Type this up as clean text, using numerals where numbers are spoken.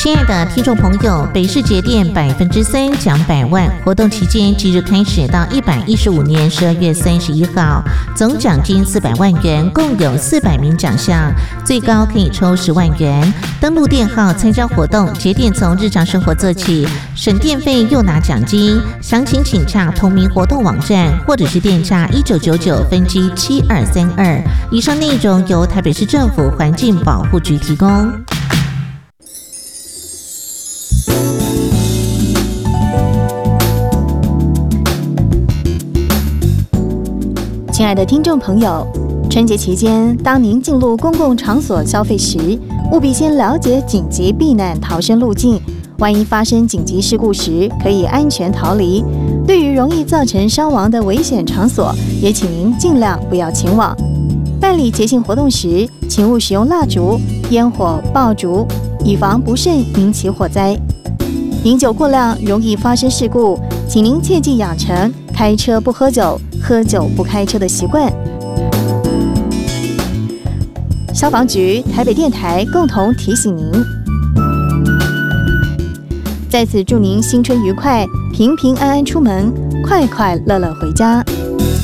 亲爱的听众朋友，北市节电3%奖100万活动期间即日开始到115年12月31号，总奖金400万元，共有400名奖项，最高可以抽10万元。登录电号参加活动，节电从日常生活做起，省电费又拿奖金。详情请洽同名活动网站，或者是电洽1999分机7232。以上内容由台北市政府环境保护局提供。 亲爱的听众朋友，春节期间，当您进入公共场所消费时，务必先了解紧急避难逃生路径，万一发生紧急事故时，可以安全逃离。对于容易造成伤亡的危险场所，也请您尽量不要前往。办理节庆活动时，请勿使用蜡烛、烟火、爆竹，以防不慎引起火灾。饮酒过量容易发生事故，请您切记养成开车不喝酒、喝酒不开车的习惯。消防局、台北电台共同提醒您。在此祝您新春愉快，平平安安出门，快快乐乐回家。